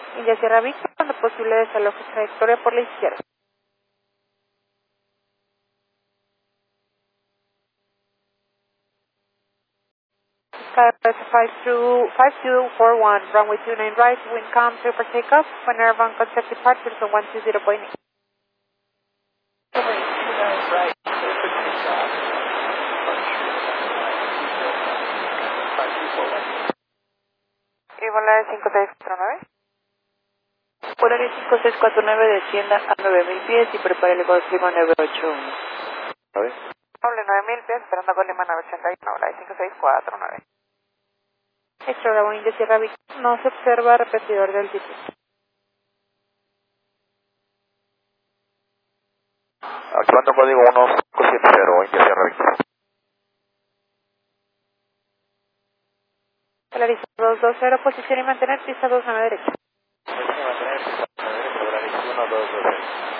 India Sierra Víctor, cuando posible desalojo trayectoria por la izquierda. Skype 5241, runway 29 right, wind calm, clear for takeoff, when airborne concept departure, so 120.8. Right. Y volar 5649. Polaris 5649 descienda a 9000 pies y prepare el Golf Lima 981. ¿Sabes? Doble 9000 pies, esperando con Lima 981, volar 5649. Extra Bravo India Sierra Víctor, no se observa repetidor del título. Activando código 1570, India Sierra Víctor. Polaris 220, posición y mantener pista 29 derecha. Mantener pista 29 derecha, Polaris 1220.